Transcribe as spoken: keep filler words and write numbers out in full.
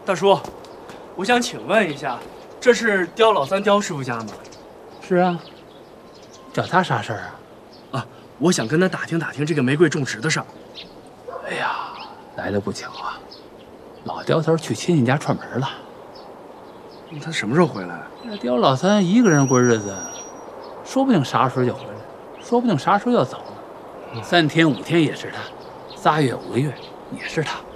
大叔，我想请问一下，这是刁老三刁师傅家吗？ 是啊，找他啥事儿啊？ 啊，我想跟他打听打听这个玫瑰种植的事儿。 哎呀，来的不巧啊，老刁头去亲戚家串门了。 他什么时候回来？ 那刁老三一个人过日子，说不定啥时候就回来，说不定啥时候要走呢。三天五天也是他，仨月五个月也是他。